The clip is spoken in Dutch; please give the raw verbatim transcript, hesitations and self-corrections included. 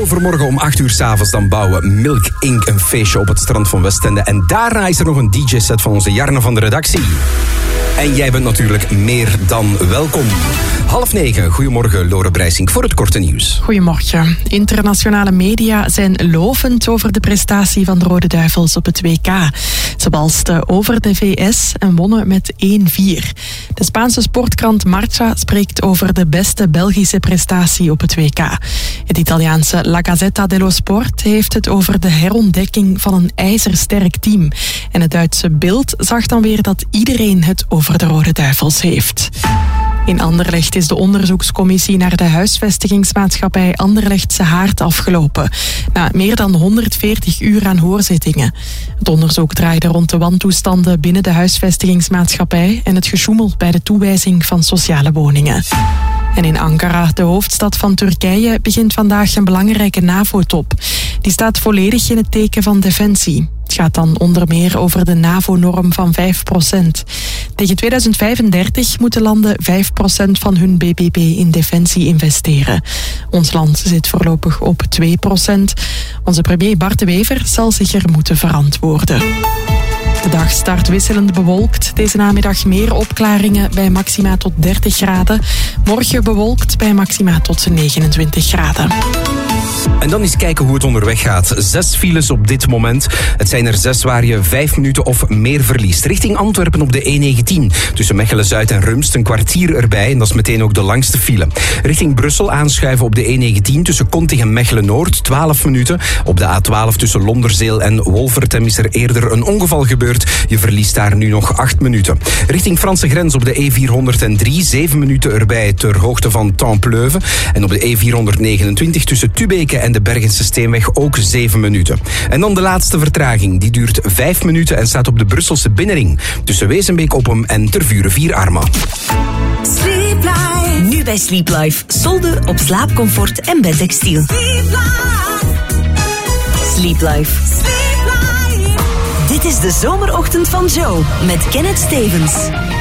overmorgen om acht uur 's avonds dan bouwen Milk Incorporated een feestje op het strand van Westende. En daarna is er nog een D J-set van onze Jarne van de redactie. En jij bent natuurlijk meer dan welkom. Half negen, goedemorgen Lore Breisink voor het korte nieuws. Goedemorgen. Internationale media zijn lovend over de prestatie van de Rode Duivels op het W K. Ze balsten over de V S en wonnen met één vier. De Spaanse sportkrant Marca spreekt over de beste Belgische prestatie op het W K. Het Italiaanse La Gazzetta dello Sport heeft het over de herontdekking van een ijzersterk team. En het Duitse Bild zag dan weer dat iedereen het over de Rode Duivels heeft. In Anderlecht is de onderzoekscommissie naar de huisvestigingsmaatschappij Anderlechtse Haard afgelopen. Na meer dan honderdveertig uur aan hoorzittingen. Het onderzoek draaide rond de wantoestanden binnen de huisvestigingsmaatschappij en het gesjoemel bij de toewijzing van sociale woningen. En in Ankara, de hoofdstad van Turkije, begint vandaag een belangrijke NAVO-top. Die staat volledig in het teken van defensie. Het gaat dan onder meer over de NAVO-norm van vijf procent. Tegen tweeduizend vijfendertig moeten landen vijf procent van hun B B P in defensie investeren. Ons land zit voorlopig op twee procent. Onze premier Bart de Wever zal zich er moeten verantwoorden. De dag start wisselend bewolkt. Deze namiddag meer opklaringen bij maxima tot dertig graden. Morgen bewolkt bij maxima tot negenentwintig graden. En dan eens kijken hoe het onderweg gaat. Zes files op dit moment. Het zijn er zes waar je vijf minuten of meer verliest. Richting Antwerpen op de E negentien. Tussen Mechelen-Zuid en Rumst een kwartier erbij. En dat is meteen ook de langste file. Richting Brussel aanschuiven op de E negentien. Tussen Kontig en Mechelen-Noord. twaalf minuten. Op de A twaalf tussen Londerzeel en Wolvertem is er eerder een ongeval gebeurd. Je verliest daar nu nog acht minuten. Richting Franse grens op de E vierhonderddrie. zeven minuten erbij ter hoogte van Templeuve. En op de E vierhonderdnegenentwintig tussen Tubeke en de Bergense Steenweg ook zeven minuten. En dan de laatste vertraging. Die duurt vijf minuten en staat op de Brusselse binnenring. Tussen Wezenbeek-Oppem en Tervuren-Vier-Arma. Sleep Life. Nu bij Sleep Life. Solde op slaapcomfort en bedtextiel. Sleep Life. Sleep Life. Sleep Life. Dit is de zomerochtend van Joe met Kenneth Stevens.